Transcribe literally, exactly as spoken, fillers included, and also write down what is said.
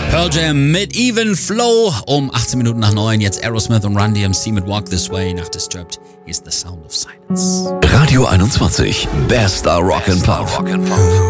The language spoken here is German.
Pearl Jam mit Even Flow um achtzehn Minuten nach neun. Jetzt Aerosmith und Run D M C mit Walk This Way nach Disturbed. Here's the Sound of Silence. Radio einundzwanzig, Bester Rock and Pop.